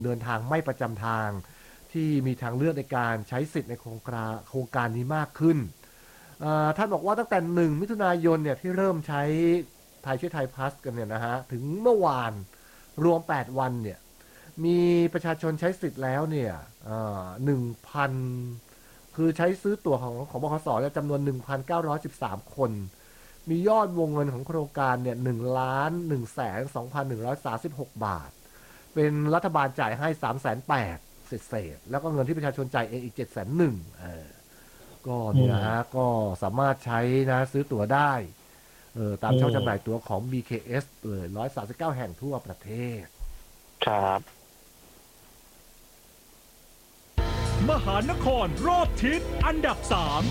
เดินทางไม่ประจำทางที่มีทางเลือกในการใช้สิทธิ์ในโครงการนี้มากขึ้นท่านบอกว่าตั้งแต่1 มิถุนายนเนี่ยที่เริ่มใช้ไทยช่วยไทยพลัสกันเนี่ยนะฮะถึงเมื่อวานรวม8 วันเนี่ยมีประชาชนใช้สิทธิ์แล้วเนี่ย1,000คือใช้ซื้อตั๋วของบขสเนี่ยจำนวน1,913 คนมียอดวงเงินของโครงการเนี่ย1,112,136 บาทเป็นรัฐบาลจ่ายให้380,000เศษแล้วก็เงินที่ประชาชนจ่ายเองอีก710,000ก็อืนี่นะฮะมก็สามารถใช้นะซื้อตั๋วได้ตาอืมช่องจำหน่ายมตั๋วของ BKS เลย139 แห่งทั่วประเทศครับมหานครรอบทิศอันดับ3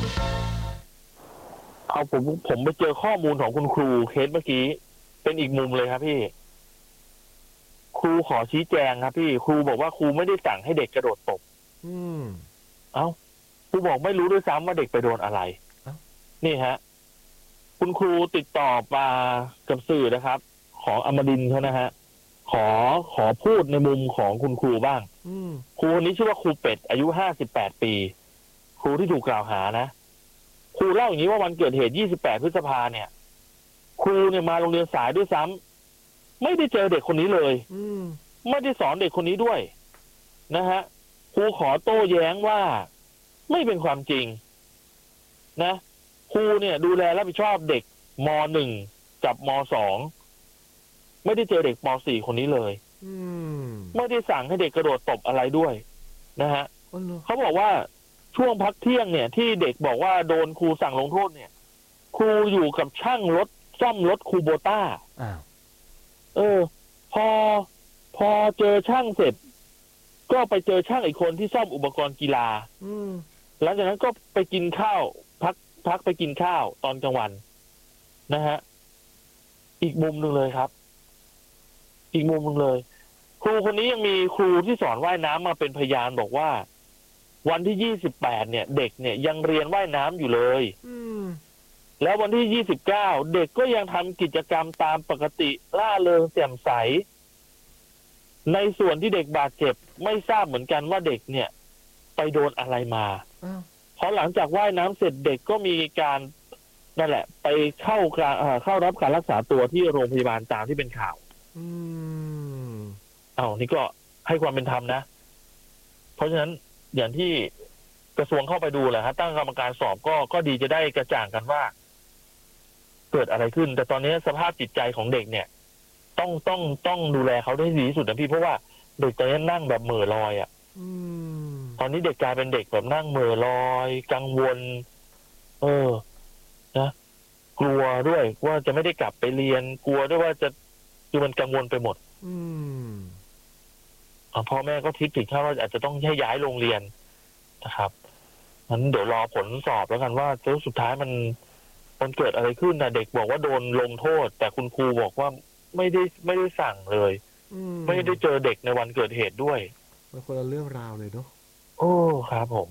เอาผมไปเจอข้อมูลของคุณครูเคสเมื่อกี้เป็นอีกมุมเลยครับพี่ครูขอชี้แจงครับพี่ครูบอกว่าครูไม่ได้สั่งให้เด็กกระโดดตบอืมเอ้าครูบอกไม่รู้ด้วยซ้ำว่าเด็กไปโดนอะไรเอ้านี่ฮะคุณครูติดต่อมากับสื่อนะครับของอมรินทร์เขานะฮะขอขอพูดในมุมของคุณครูบ้างอืมครูคนนี้ชื่อว่าครูเป็ดอายุ58 ปีครูที่ถูกกล่าวหานะครูเล่าอย่างนี้ว่าวันเกิดเหตุ28 พฤษภาเนี่ยครูเนี่ยมาโรงเรียนสายด้วยซ้ำไม่ได้เจอเด็กคนนี้เลยอืมไม่ได้สอนเด็กคนนี้ด้วยนะฮะครูขอโต้แย้งว่าไม่เป็นความจริงนะครูเนี่ยดูแลรับผิดชอบเด็กม.1กับม.2ไม่ได้เจอเด็กม.4คนนี้เลยอืมไม่ได้สั่งให้เด็กกระโดดตบอะไรด้วยนะฮะอ๋อเหรอเขาบอกว่าช่วงพักเที่ยงเนี่ยที่เด็กบอกว่าโดนครูสั่งลงโทษเนี่ยครูอยู่กับช่างรถซ่อมรถคูโบต้าอ้าวเออพอพอเจอช่างเสร็จก็ไปเจอช่างอีกคนที่ซ่อมอุปกรณ์กีฬาอืมหลังจากนั้นก็ไปกินข้าวพักไปกินข้าวตอนกลางวันนะฮะอีกมุมหนึ่งเลยครับอีกมุมหนึ่งเลยครูคนนี้ยังมีครูที่สอนว่ายน้ำมาเป็นพยานบอกว่าวันที่28เนี่ยเด็กเนี่ยยังเรียนว่ายน้ำอยู่เลยอืมแล้ววันที่29เด็กก็ยังทำกิจกรรมตามปกติล่าเริงแจ่มใสในส่วนที่เด็กบาดเจ็บไม่ทราบเหมือนกันว่าเด็กเนี่ยไปโดนอะไรมาอ้าวเพราะหลังจากว่ายน้ำเสร็จเด็กก็มีการนั่นแหละไปเข้ารับการรักษาตัวที่โรงพยาบาลตามที่เป็นข่าวอืมนี่ก็ให้ความเป็นธรรมนะเพราะฉะนั้นอย่างที่กระทรวงเข้าไปดูแหละฮะตั้งกรรมการสอบก็ดีจะได้กระจ่างกันว่าเกิดอะไรขึ้นแต่ตอนนี้สภาพจิตใจของเด็กเนี่ยต้องดูแลเขาได้ดีที่สุดนะพี่เพราะว่าเด็กตอนนี้นั่งแบบเหม่อลอยอ่ะอืมตอนนี้เด็กกลายเป็นเด็กแบบนั่งเหม่อลอยกังวลเออนะกลัวด้วยว่าจะไม่ได้กลับไปเรียนกลัวด้วยว่าจะคือมันกังวลไปหมดอืมพ่อแม่ก็คิดถึงขั้นว่าอาจจะต้องให้ย้ายโรงเรียนนะครับงั้นเดี๋ยวรอผลสอบแล้วกันว่าสุดท้ายมันเกิดอะไรขึ้นนะเด็กบอกว่าโดนลงโทษแต่คุณครูบอกว่าไม่ได้สั่งเลยอืมไม่ได้เจอเด็กในวันเกิดเหตุด้วยมันคนละเรื่องราวเลยเนาะโอ้ครับผม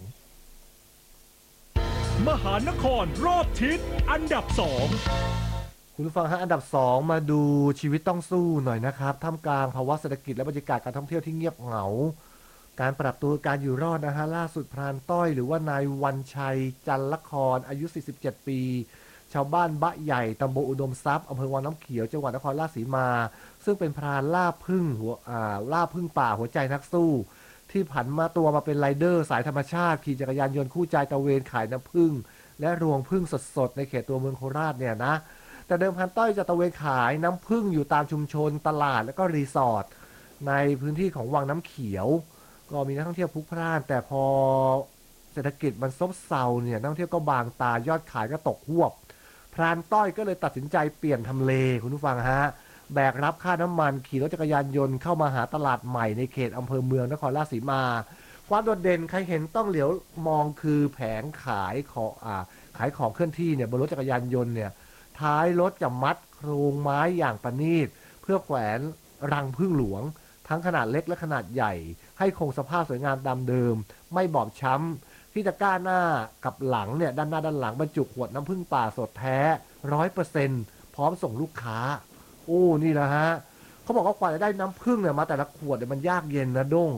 มหานครรอบทิศอันดับ2 คุณผู้ฟังฮะอันดับ2มาดูชีวิตต้องสู้หน่อยนะครับท่ามกลางภาวะเศรษฐกิจและบรรยากาศการท่องเที่ยวที่เงียบเหงาการปรับตัวการอยู่รอดนะฮะล่าสุดพรานต้อยหรือว่านายวันชัยจันละครอายุ47 ปีชาวบ้านบะใหญ่ตำบลอุดมทรัพย์อำเภอวังน้ำเขียวจังหวัดนครราชสีมาซึ่งเป็นพรานล่าพึ่งป่าหัวใจนักสู้ที่ผันมาตัวมาเป็นไรเดอร์สายธรรมชาติขี่จักรยานยนต์คู่ใจตะเวนขายน้ำผึ้งและรวงผึ้งสดๆในเขตตัวเมืองโคราชเนี่ยนะแต่เดิมพันต้อยจะตะเวนขายน้ำผึ้งอยู่ตามชุมชนตลาดและก็รีสอร์ทในพื้นที่ของวังน้ำเขียวก็มีนักท่องเที่ยวพลุกพล่านแต่พอเศรษฐกิจมันซบเซาเนี่ยนักท่องเที่ยวก็บางตายอดขายก็ตกหวบพรานต้อยก็เลยตัดสินใจเปลี่ยนทำเลคุณผู้ฟังฮะแบกรับค่าน้ำมันขี่รถจักรยานยนต์เข้ามาหาตลาดใหม่ในเขตอำเภอเมืองนครราชสีมาความโดดเด่นใครเห็นต้องเหลียวมองคือแผงขายของเคลื่อนที่เนี่ยบนรถจักรยานยนต์เนี่ยท้ายรถจะมัดโครงไม้อย่างประณีตเพื่อแขวนรังผึ้งหลวงทั้งขนาดเล็กและขนาดใหญ่ให้คงสภาพสวยงามตามเดิมไม่บอบช้ำที่ตะกร้าหน้ากับหลังเนี่ยด้านหน้าด้านหลังบรรจุขวดน้ำผึ้งป่าสดแท้100%พร้อมส่งลูกค้าโอ้นี่แหละฮะเขาบอกว่ากว่าจะได้น้ำผึ้งเนี่ยมาแต่ละขวดเนี่ยมันยากเย็นนะด้ง